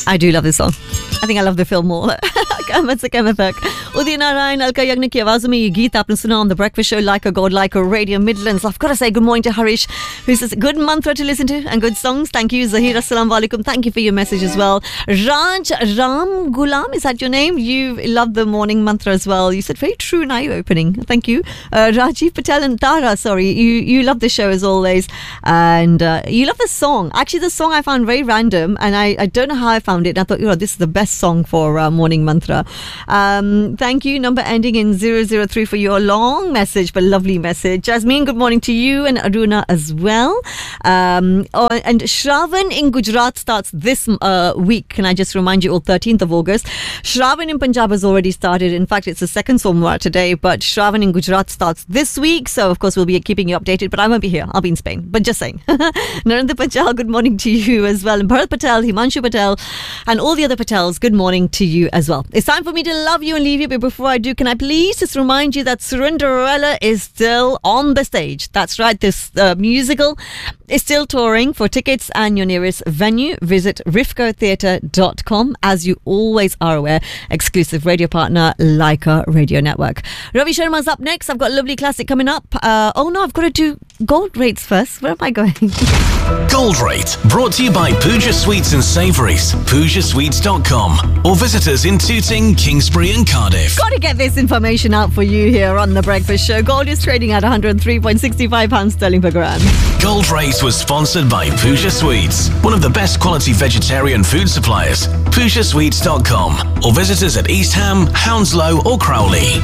I do love this song. I think I love the film more. Kahmat se kahmat tak. Udit Narayan, Alka Yagnik ki आवाज़ों में ये गीत आपने सुना on the Breakfast Show, Like a God, Like a Radio Midlands. I've got to say good morning to Harish, who says good mantra to listen to and good songs. Thank you. Zahir, assalamu alaikum. Thank you for your message as well. Raj Ram Gulam, is that your name? You love the morning mantra as well. You said very true and eye-opening. Thank you. Rajiv Patel and Tara, sorry. You love the show as always. And you love the song. Actually, the song I found very random, and I don't know how I found it. And I thought, this is the best song for morning mantra. Thank you. Number ending in 003 for your long message, but lovely message. Jasmine, good morning to you and Aruna as well. And Shravan in Gujarat starts this week. Can I just remind you all, 13th of August. Shravan in Punjab has already started. In fact, it's the second Somwar today, but Shravan in Gujarat starts this week. So, of course, we'll be keeping you updated, but I won't be here. I'll be in Spain. But just saying. Narendra Pachal, good morning to you as well. And Bharat Patel, Himanshu Patel, and all the other Patels, good morning to you as well. It's time for me to love you and leave you, but before I do, can I please just remind you that Cinderella is still on the stage. That's right, this musical is still touring. For tickets and your nearest venue, visit rifcotheatre.com. As you always are aware, exclusive radio partner Leica Radio Network. Ravi Sharma's up next. I've got a lovely classic coming up. I've got to do gold rates first. Where am I going? Gold Rate, brought to you by Pooja Sweets and Savouries, PoojaSweets.com, or visit us in Tooting, Kingsbury and Cardiff. Got to get this information out for you here on The Breakfast Show. Gold is trading at £103.65 sterling per gram. Gold Rate was sponsored by Pooja Sweets, one of the best quality vegetarian food suppliers. PoojaSweets.com, or visit us at East Ham, Hounslow or Crowley.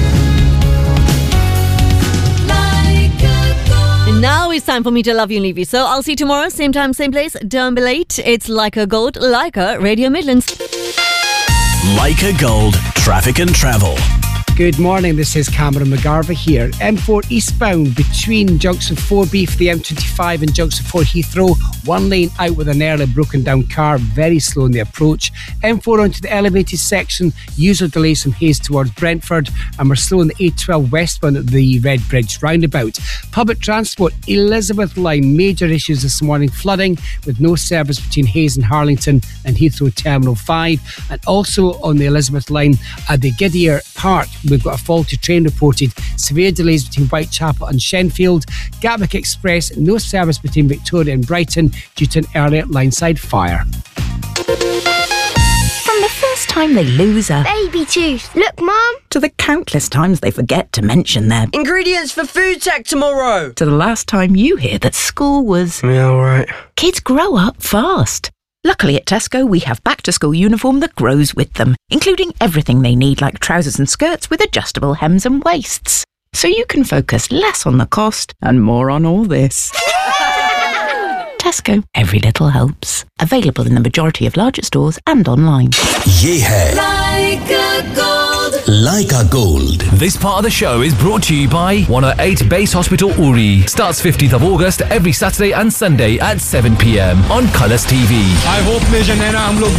Now it's time for me to love you and leave you. So I'll see you tomorrow, same time, same place. Don't be late. It's Leica Gold, Leica Radio Midlands. Leica Gold, traffic and travel. Good morning, this is Cameron McGarvey here. M4 eastbound between Junction 4B for the M25 and Junction 4 Heathrow. One lane out with an early broken down car, very slow in the approach. M4 onto the elevated section, user delays from Hayes towards Brentford, and we're slow in the A12 westbound at the Red Bridge roundabout. Public transport, Elizabeth Line, major issues this morning, flooding with no service between Hayes and Harlington and Heathrow Terminal 5, and also on the Elizabeth Line at the Giddear Park. We've got a faulty train reported. Severe delays between Whitechapel and Shenfield. Gatwick Express, no service between Victoria and Brighton due to an earlier lineside fire. From the first time they lose a baby tooth, look Mum, to the countless times they forget to mention their ingredients for food tech tomorrow, to the last time you hear that school was alright. Kids grow up fast. Luckily at Tesco, we have back-to-school uniform that grows with them, including everything they need like trousers and skirts with adjustable hems and waists. So you can focus less on the cost and more on all this. Tesco, every little helps. Available in the majority of larger stores and online. Ye hai Leica Gold. Leica Gold. This part of the show is brought to you by 108 Base Hospital Uri. Starts 15th of August every Saturday and Sunday at 7 p.m. on Colours TV. I hope Mejanena